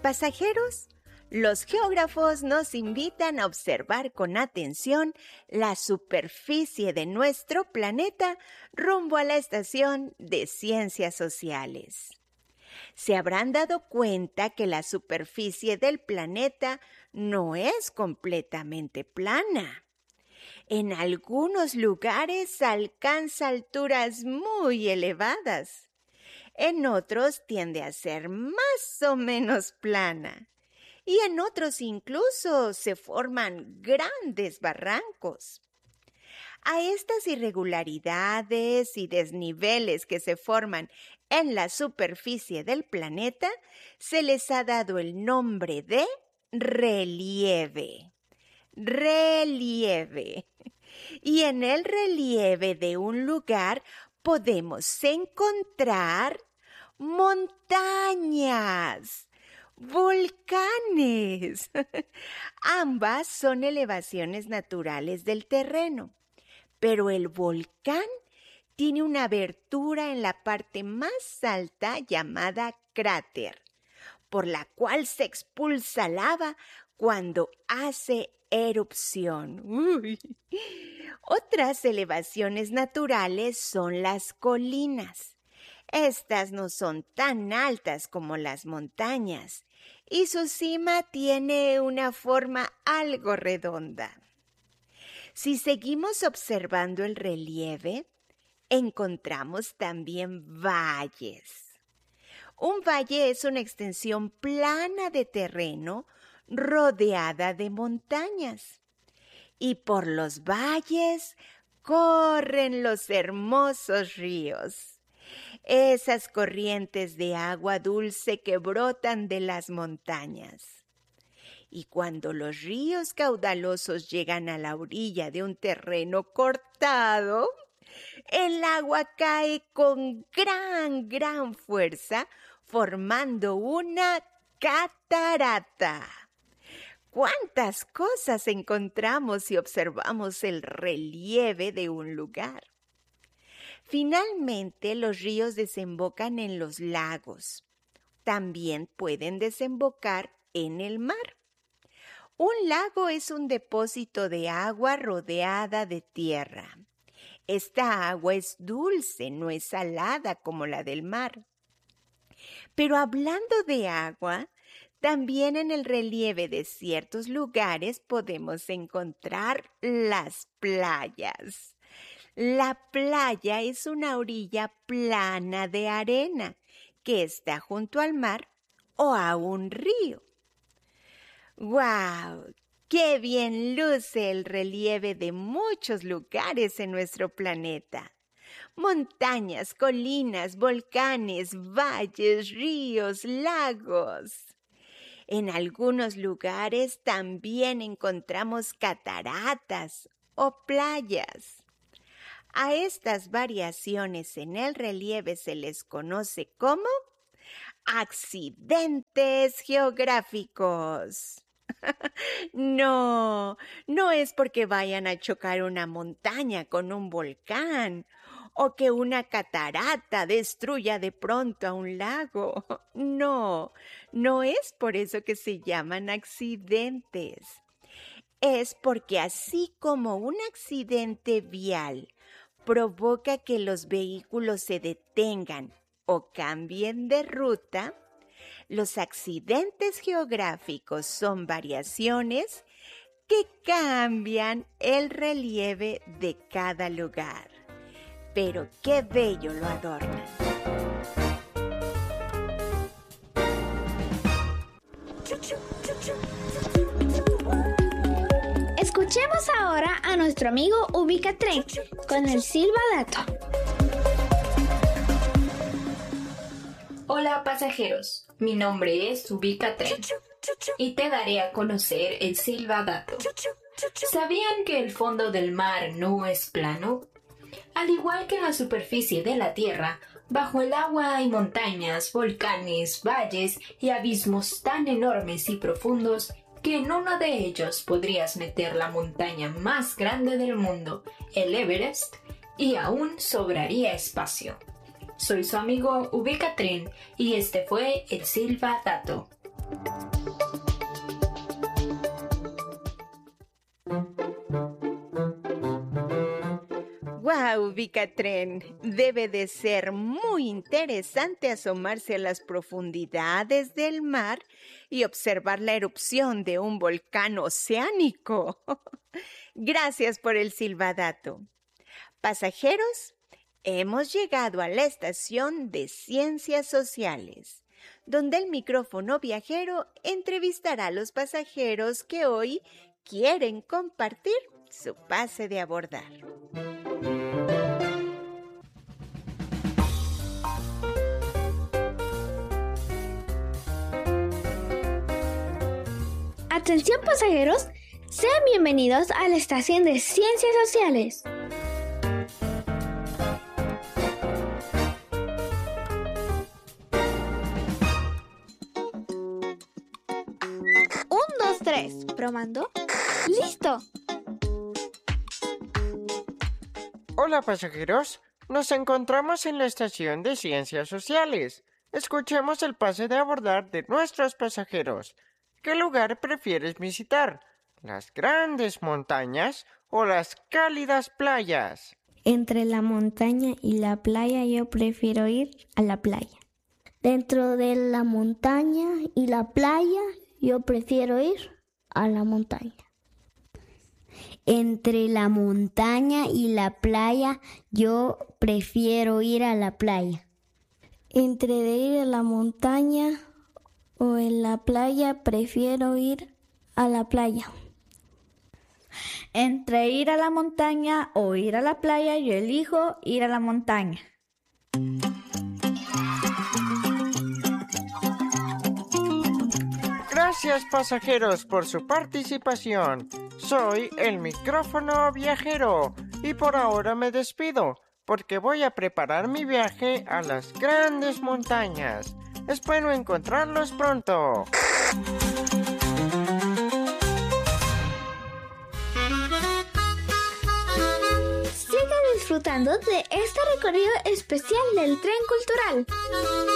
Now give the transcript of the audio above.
Pasajeros, los geógrafos nos invitan a observar con atención la superficie de nuestro planeta rumbo a la estación de Ciencias Sociales. Se habrán dado cuenta que la superficie del planeta no es completamente plana. En algunos lugares alcanza alturas muy elevadas. En otros tiende a ser más o menos plana. Y en otros incluso se forman grandes barrancos. A estas irregularidades y desniveles que se forman en la superficie del planeta se les ha dado el nombre de relieve. Relieve. Y en el relieve de un lugar podemos encontrar montañas, volcanes. Ambas son elevaciones naturales del terreno, pero el volcán tiene una abertura en la parte más alta llamada cráter, por la cual se expulsa lava cuando hace erupción. Otras elevaciones naturales son las colinas. Estas no son tan altas como las montañas y su cima tiene una forma algo redonda. Si seguimos observando el relieve, encontramos también valles. Un valle es una extensión plana de terreno rodeada de montañas. Y por los valles corren los hermosos ríos. Esas corrientes de agua dulce que brotan de las montañas. Y cuando los ríos caudalosos llegan a la orilla de un terreno cortado, el agua cae con gran fuerza, formando una catarata. ¿Cuántas cosas encontramos si observamos el relieve de un lugar? Finalmente, los ríos desembocan en los lagos. También pueden desembocar en el mar. Un lago es un depósito de agua rodeada de tierra. Esta agua es dulce, no es salada como la del mar. Pero hablando de agua, también en el relieve de ciertos lugares podemos encontrar las playas. La playa es una orilla plana de arena que está junto al mar o a un río. ¡Guau! ¡Qué bien luce el relieve de muchos lugares en nuestro planeta! Montañas, colinas, volcanes, valles, ríos, lagos. En algunos lugares también encontramos cataratas o playas. A estas variaciones en el relieve se les conoce como accidentes geográficos. No es porque vayan a chocar una montaña con un volcán o que una catarata destruya de pronto a un lago. No es por eso que se llaman accidentes. Es porque así como un accidente vial provoca que los vehículos se detengan o cambien de ruta, los accidentes geográficos son variaciones que cambian el relieve de cada lugar. Pero qué bello lo adornan. Escuchemos ahora a nuestro amigo Ubicatrén con el Silva Dato. Hola pasajeros, mi nombre es Ubicatrén y te daré a conocer el Silva Dato. ¿Sabían que el fondo del mar no es plano? Al igual que la superficie de la Tierra, bajo el agua hay montañas, volcanes, valles y abismos tan enormes y profundos que en uno de ellos podrías meter la montaña más grande del mundo, el Everest, y aún sobraría espacio. Soy su amigo Ubicatrén y este fue el Silva Dato. ¡Guau, Vicatren! Debe de ser muy interesante asomarse a las profundidades del mar y observar la erupción de un volcán oceánico. Gracias por el silbadato. Pasajeros, hemos llegado a la estación de Ciencias Sociales, donde el micrófono viajero entrevistará a los pasajeros que hoy quieren compartir su pase de abordar. Atención pasajeros, sean bienvenidos a la estación de Ciencias Sociales. Un, dos, tres, probando. ¡Listo! Hola pasajeros, nos encontramos en la estación de Ciencias Sociales. Escuchemos el pase de abordar de nuestros pasajeros. ¿Qué lugar prefieres visitar? ¿Las grandes montañas o las cálidas playas? Entre la montaña y la playa yo prefiero ir a la playa. Dentro de la montaña y la playa yo prefiero ir a la montaña. Entre la montaña y la playa yo prefiero ir a la playa. Entre de ir a la montaña o en la playa prefiero ir a la playa. Entre ir a la montaña o ir a la playa, yo elijo ir a la montaña. Gracias pasajeros por su participación. Soy el micrófono viajero y por ahora me despido porque voy a preparar mi viaje a las grandes montañas. Espero encontrarlos pronto. Sigan disfrutando de este recorrido especial del tren cultural.